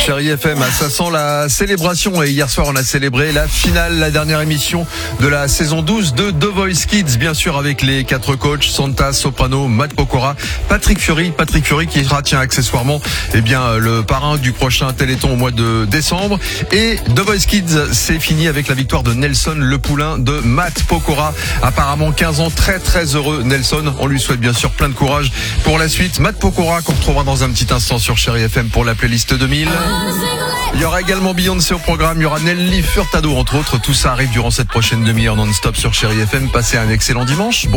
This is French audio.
Chérie FM, ça sent la célébration et hier soir on a célébré la finale, la dernière émission de la saison 12 de The Voice Kids, bien sûr avec les 4 coachs, Santa Soprano, Matt Pokora, Patrick Fury qui sera accessoirement le parrain du prochain Téléthon au mois de décembre. Et The Voice Kids, c'est fini avec la victoire de Nelson, le poulain de Matt Pokora, apparemment 15 ans, très très heureux Nelson, on lui souhaite bien sûr plein de courage pour la suite. Matt Pokora qu'on retrouvera dans un petit instant sur Chérie FM pour la playlist 2000. Il y aura également Beyoncé au programme, il y aura Nelly Furtado entre autres. Tout ça arrive durant cette prochaine demi-heure non-stop sur Chérie FM. Passez un excellent dimanche.